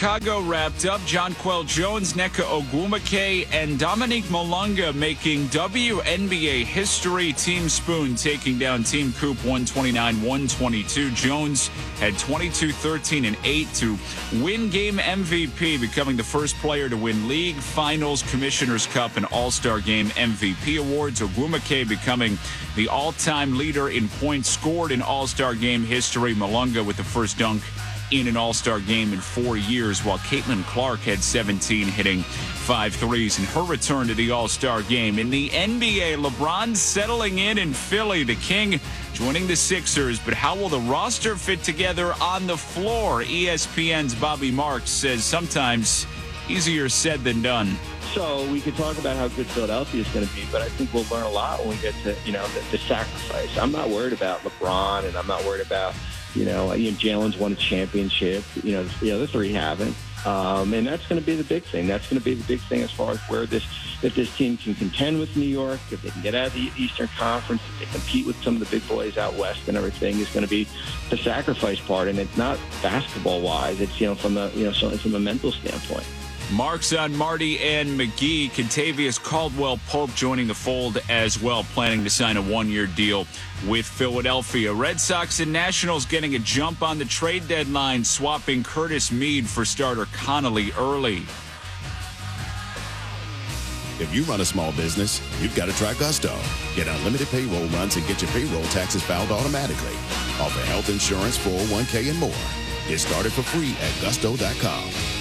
Chicago wrapped up. Jonquel Jones, Nneka Ogwumike, and Dominique Malunga making WNBA history. Team Spoon taking down Team Coop 129-122. Jones had 22, 13, and 8 to win game MVP, becoming the first player to win league, finals, Commissioner's Cup, and All-Star Game MVP awards. Ogwumike becoming the all-time leader in points scored in All-Star Game history. Malunga with the first dunk in an All-Star game in 4 years, while Caitlin Clark had 17, hitting 5 threes in her return to the All-Star game. In the NBA, LeBron settling in Philly, the King joining the Sixers, but how will the roster fit together on the floor? ESPN's Bobby Marks says sometimes easier said than done. So we could talk about how good Philadelphia is going to be, but I think we'll learn a lot when we get to, the sacrifice. I'm not worried about LeBron, and I'm not worried about, Jalen's won a championship. The other three haven't. And that's going to be the big thing. That's going to be the big thing as far as if this team can contend with New York, if they can get out of the Eastern Conference, if they compete with some of the big boys out west and everything, is going to be the sacrifice part. And it's not basketball-wise. It's, from a mental standpoint. Marks on Marty and McGee. Kentavious Caldwell-Pope joining the fold as well, planning to sign a one-year deal with Philadelphia. Red Sox and Nationals getting a jump on the trade deadline, swapping Curtis Mead for starter Connolly early. If you run a small business, you've got to try Gusto. Get unlimited payroll runs and get your payroll taxes filed automatically. Offer health insurance, 401k, and more. Get started for free at gusto.com.